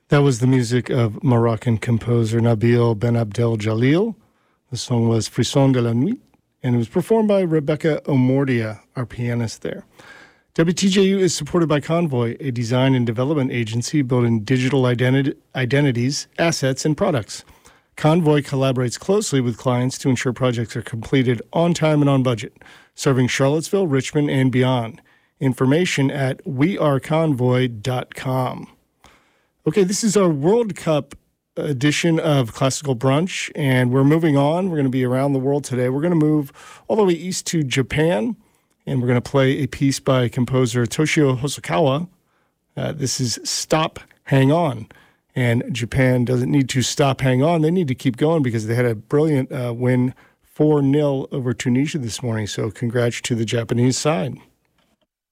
That was the music of Moroccan composer Nabil Ben Abdel Jalil. The song was Frisson de la Nuit, and it was performed by Rebecca Omordia, our pianist there. WTJU is supported by Convoy, a design and development agency building digital identities, assets, and products. Convoy collaborates closely with clients to ensure projects are completed on time and on budget, serving Charlottesville, Richmond, and beyond. Information at weareconvoy.com. Okay, this is our World Cup edition of Classical Brunch, and we're moving on. We're going to be around the world today. We're going to move all the way east to Japan, and we're going to play a piece by composer Toshio Hosokawa. This is Stop, Hang On. And Japan doesn't need to stop, hang on. They need to keep going because they had a brilliant win 4-0 over Tunisia this morning. So congrats to the Japanese side.